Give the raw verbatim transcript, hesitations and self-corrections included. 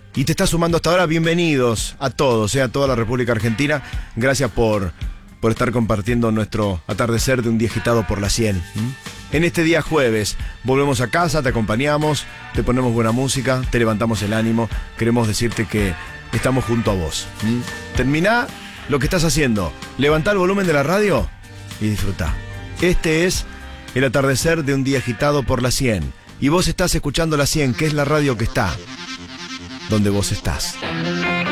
y te estás sumando hasta ahora, bienvenidos a todos, eh, a toda la República Argentina. Gracias por, por estar compartiendo nuestro atardecer de un día agitado por la cien. ¿Mm? En este día jueves volvemos a casa, te acompañamos, te ponemos buena música, te levantamos el ánimo. Queremos decirte que estamos junto a vos. ¿Mm? Terminá lo que estás haciendo, levantá el volumen de la radio y disfrutá. Este es el atardecer de un día agitado por la cien. Y vos estás escuchando la cien, que es la radio que está donde vos estás.